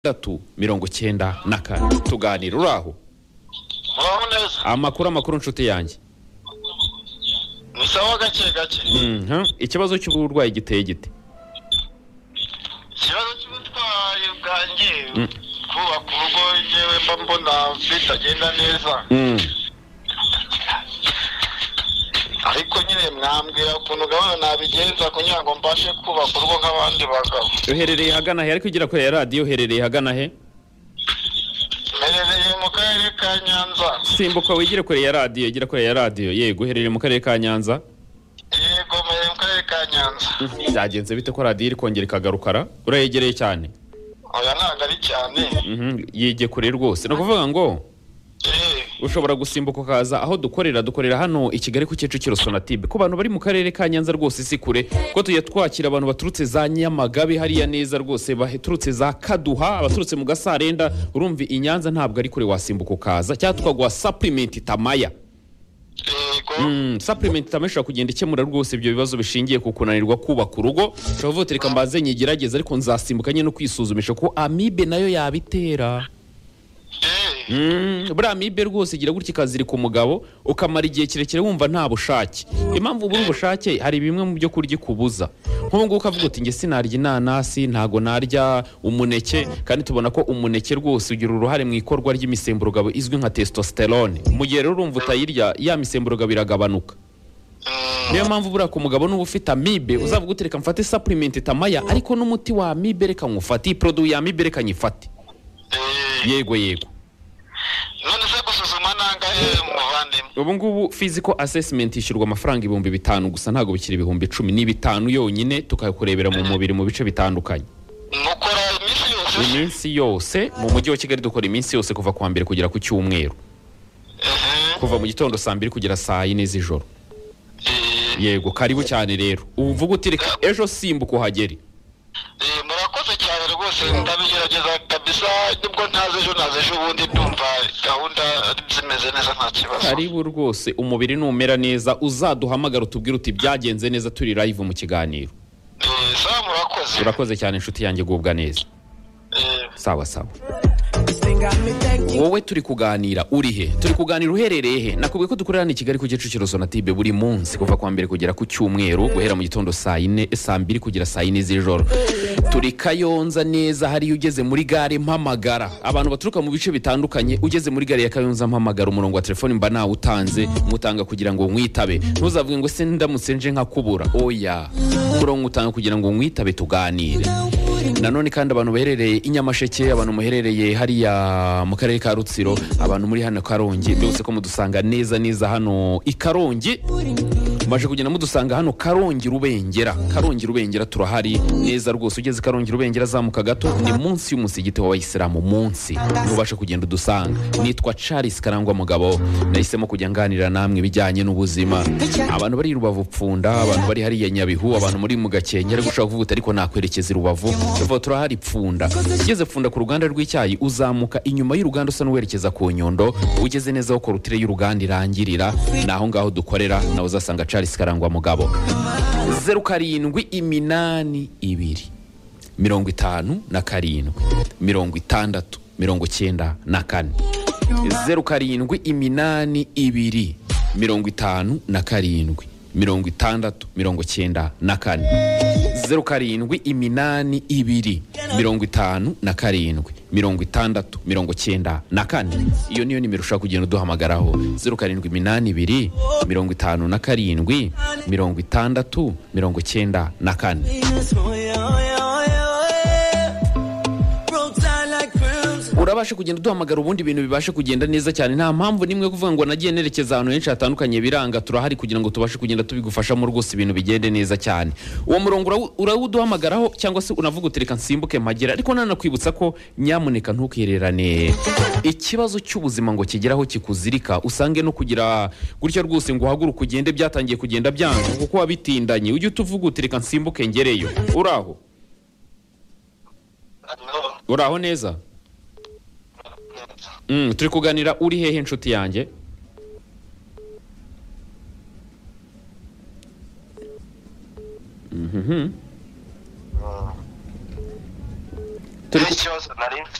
394 tuganira uraho amakuru nshuti yanjye musawa gake ikibazo cy'uburwayi giteye gite ikibazo cy'ubutwayi bwanjye kubaka urugo yewe mbona bitagenda neza ariko nyine mwambwira ukuntu gahunda nabigenza kugira ngo mbashe kubaka urugo nk'abandi bagabo. Uherereye hagana he? Ariko ugira ko ya radio uherereye hagana he? Uherereye mu karere ka Nyanza. Simbuka wigire kure ya radio, igira kure ya radio. Yego uherereye mu karere ka Nyanza. Yego mu karere ka Nyanza. Byagenze bite ko radio iri kongera ikagarukara? Urayegereye cyane? Oya ntago ari cyane. Yige kure rwose. No kuvuga ngo ushobora gusimbuka ukaza aho dukorera hano i Kigali ku Kicukiro Sonatube ko abantu bari mu karere ka Nyanza rwose si kure ko tuye twakira abantu baturutse za Nyamagabe hariya neza rwose baturutse za Kaduha abaturutse mu Gasarenda urumva i Nyanza ntabwo ari kure wasimbuka ukaza cyangwa tukagwa supplement Tamaya. Supplement Tamaya kugenda ikemura rwose ibyo bibazo bishingiye ku kunanirwa kubaka urugo ushobora reka mbaze nyigerageza ariko nzasimbuka nyine no kwisuzumisha ko amibe nayo yabitera. Buriya amibe rwose igira gutya ikazirika umugabo ukamara igihe kirekire wumva nta bushake. Impamvu ubura ubushake hari bimwe mu byo kurya kubuza nk'ubu ngubu ukavuga uti nge sinarya inanasi ntago narya umuneke kandi tubona ko umuneke rwose ugira uruhare mu ikorwa ry'imisemburo izwi nka testosterone mu gihe rero urumva utayirya ya misemburo iragabanuka. Niyo mpamvu buriya ku mugabo n'uba ufite amibe uzavuga uti reka mfate supplement Tamaya ariko n'umuti wa amibe reka nywufate iyi produit ya amibe reka nyifate. Yego none se gusuzuma nangahe muvandimwe ubu ngubu physical assessment ishyurwa amafaranga 5,000 gusa ntago bikiri 10,000 ni 5 yonyine tukakurebera mu mubiri mu bice bitandukanye. Mukora iminsi yose mu mujyi wa Kigali dukora iminsi yose kuva kwa mbere kugera ku cyumweru kuva mu gitondo saa 2 kugera saa 4 z'ijoro. Yego karibu cyane rero uvuga uti reka ejo simbuka uhagere. Murakoze cyane rwose ndabigerageza kabisa nibwo ntaze ejo ubundi ndumva gahunda zimeze neza nta kibazo. Karibu rwose umubiri numera neza uzaduhamagara utubwira uti byagenze neza turi live mu kiganiro. Sawa murakoze. Urakoze cyane inshuti yanjye gubwa neza. Sawa. Wowe turi kuganira urihe? Turi kuganira uherereye he? Nakubwiye ko dukorera ni Kigali ku Kicukiro Sonatube buri munsi kuva kwa mbere kugera ku cyumweru guhera mu gitondo saa 2 kugera saa 4 z'ijoro. Turi Kayonza neza hari ugeze muri gare Mpamagara. Abantu baturuka mu bice bitandukanye ugeze muri gare ya Kayonza Mpamagara umurongo wa telefone mba nawe utanze mutanga kugira ngo mwitabe. Ntuzavuge ngo se ndamutse nje nkakubura. Oya. Umurongo utanga kugira ngo mwitabe tuganire. Nanone kandi abantu baherereye Inyamasheke abantu muherereye hariya mu karere ka Rutsiro abantu muri hano Karongi byose ko mudusanga neza hano i Karongi maje kugenda mudusanga hano Karongi Rubengera turahari neza rwose ugeze Karongi Rubengera zamuka gato ni munsi y'umusigiti w'Abayisilamu munsi ntubasha kugenda udusanga. Nitwa Charles Karangwa Mugabo nahisemo kujya nganira namwe bijyanye n'ubuzima abantu bari Rubavu Pfunda abantu bari hariya Nyabihu abantu muri mu Gakenke ari gushaka kuvuga ariko nakwerekeza Rubavu tuva turahari Pfunda ugeze Pfunda ku ruganda rw'icyayi uzamuka inyuma y'uruganda usa n'uwerekeza ku Nyundo ugeze neza aho korutire y'uruganda irangirira naho ngaho dukorera nawe uzasanga Charles Karangwa Mugabo 0782 57 64 0782 57 64 iyo niyo nimero ushaka kugenda uduhamagaraho 0782 57 64 urabashe kugenda uduhamagara ubundi ibintu bibashe kugenda neza cyane nta mpamvu nimwe kuvuga ngo nagiye nerekeza ahantu henshi hatandukanye biranga turahari kugira ngo tubashe kugenda tubigufashamo rwose ibintu bigende neza cyane. Uwo murongo urawuduhamagaraho cyangwa se unavuga utereka nsimbuke mpagera ariko nanakwibutsa ko nyamuneka ntukirerane ikibazo cy'ubuzima ngo kigeraho kikuzirika usange no kugira gutyo rwose ngo uhaguruke ugende byatangiye kugenda byanga kuko wabitindanye ujye utuvuga utereka nsimbuke ngereyo. Uraho neza turi kuganira uri hehe inshuti yanjye? turi ku- ikibazo nari mfite